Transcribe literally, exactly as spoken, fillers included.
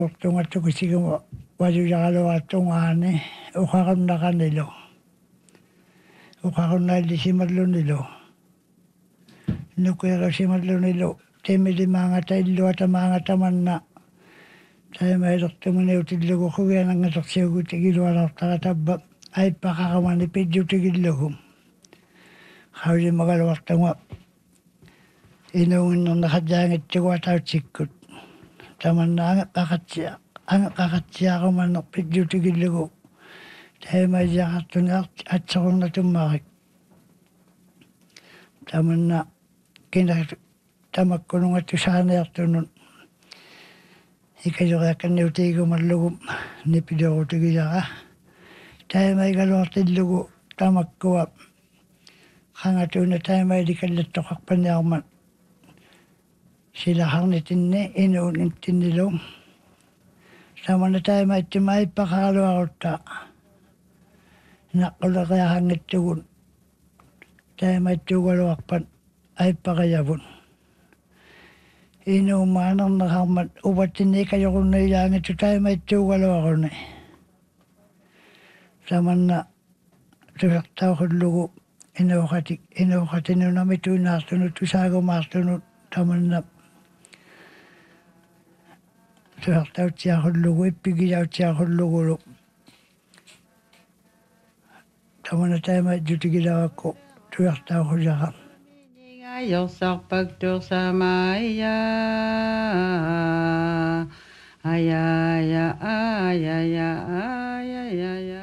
Tunga tuku siga wajujalo atungane ukarunda kanilo ukarunda di simadlo nilo nukuya simadlo nilo temili mga tailo at mga tamanna tayo may doktor mo na utilo ko kuya nang ngatok siya ko tigilo alaw takataba ay pakakaman ipidyo tigilo ko kawali magalawak tanga inawin nang nakadyangit tiyo ataw tsikot taman na ang kakatya ang kakatya ko man pidyo tigilo ko tayo may jakat at sakong na tumakik taman na kinak tamak ko nung at sana ito nun ikayo kaya kaniuti ko malugom ni pidyo ko tigilo ka tayo may galwatin lugo tamak ko kangato na tayo may di kalatokak pa niya man sila hangnitin ni inuunitin nilo sama na tayo may timay pakalo ako ta nakula kaya hangit tugon tayo may tugalo akpan ay pakayabon inuumanang nakamat ubatin ni kayo kung nailangit so tayo may tugalo ako na sama na tuyak tao ko lugo inukati inukati no na may tunasunod tusago masunod sama na tuyak tao siya ko lugo ipigilaw siya ko lugo sama na tayo may dutigilaw ako tuyak tao ko siya ka Ayaw sa pagtur sa maya Ayaya ayaya ayaya